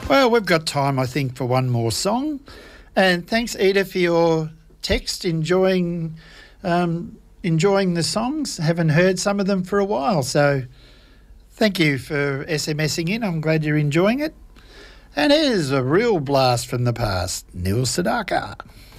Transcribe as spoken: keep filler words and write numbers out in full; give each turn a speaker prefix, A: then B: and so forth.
A: Well, we've got time, I think, for one more song. And thanks, Ida, for your text, enjoying um, enjoying the songs. Haven't heard some of them for a while, so thank you for SMSing in. I'm glad you're enjoying it. And here's a real blast from the past, Neil Sedaka.